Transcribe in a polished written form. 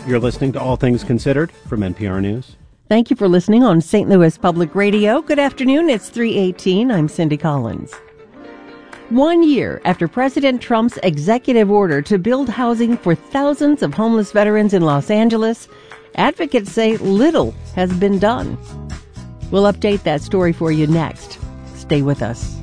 You're listening to All Things Considered from NPR News. Thank you for listening on St. Louis Public Radio. Good afternoon. It's 3:18. I'm Cindy Collins. 1 year after President Trump's executive order to build housing for thousands of homeless veterans in Los Angeles, advocates say little has been done. We'll update that story for you next. Stay with us.